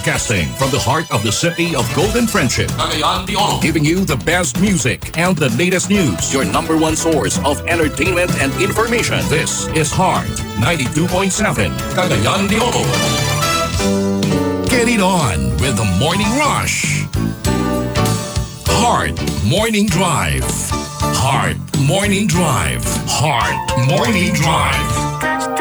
Broadcasting from the heart of the city of Golden Friendship. Cagayan de Oro. Giving you the best music and the latest news. Your number one source of entertainment and information. This is Heart 92.7. Cagayan de Oro. Get it on with the Morning Rush. Heart Morning Drive. Heart Morning Drive. Heart Morning Drive.